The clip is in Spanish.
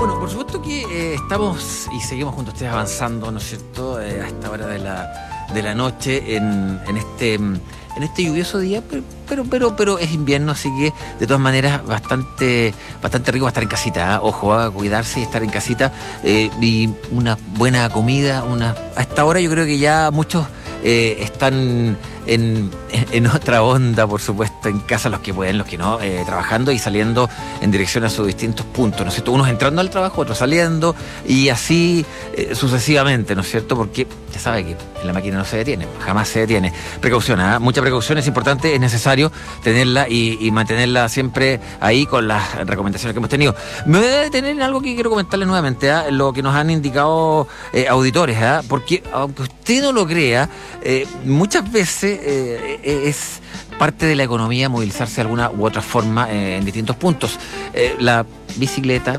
Bueno, por supuesto que estamos y seguimos junto a ustedes avanzando, ¿no es cierto?, a esta hora de la noche en este lluvioso día, pero es invierno, así que de todas maneras bastante rico estar en casita, ¿eh? Ojo, a cuidarse y estar en casita, y una buena comida, a esta hora yo creo que ya muchos están en otra onda, por supuesto, en casa, los que pueden, los que no, trabajando y saliendo en dirección a sus distintos puntos, ¿no es cierto? Unos entrando al trabajo, otros saliendo, y así sucesivamente, ¿no es cierto? Porque ya sabe que la máquina no se detiene, jamás se detiene. Precaución, ¿eh? Mucha precaución es importante, es necesario tenerla y mantenerla siempre ahí con las recomendaciones que hemos tenido. Me voy a detener en algo que quiero comentarles nuevamente, ¿eh? Lo que nos han indicado auditores, ¿eh? Porque aunque usted no lo crea, muchas veces es parte de la economía movilizarse de alguna u otra forma en distintos puntos. La bicicleta,